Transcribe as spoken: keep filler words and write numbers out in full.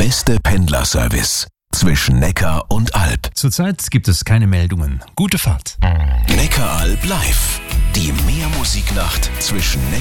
beste Pendlerservice zwischen Neckar und Alb. Zurzeit gibt es keine Meldungen. Gute Fahrt. Neckaralb live. Die Meermusiknacht zwischen Neckar